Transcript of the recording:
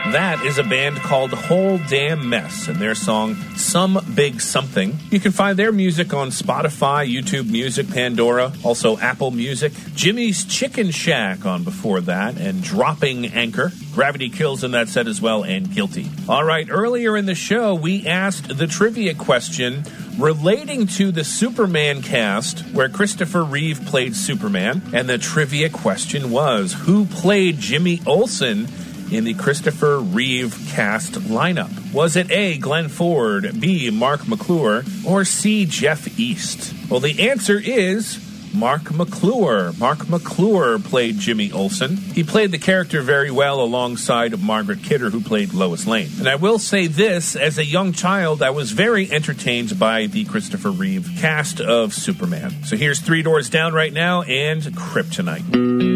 That is a band called Whole Damn Mess and their song Some Big Something. You can find their music on Spotify, YouTube Music, Pandora, also Apple Music. Jimmy's Chicken Shack on before that, and Dropping Anchor. Gravity Kills in that set as well, and Guilty. All right, earlier in the show, we asked the trivia question relating to the Superman cast where Christopher Reeve played Superman. And the trivia question was, who played Jimmy Olsen in the Christopher Reeve cast lineup? Was it A, Glenn Ford, B, Mark McClure, or C, Jeff East? Well, the answer is Mark McClure. Mark McClure played Jimmy Olsen. He played the character very well alongside Margaret Kidder, who played Lois Lane. And I will say this, as a young child, I was very entertained by the Christopher Reeve cast of Superman. So here's Three Doors Down right now and Kryptonite.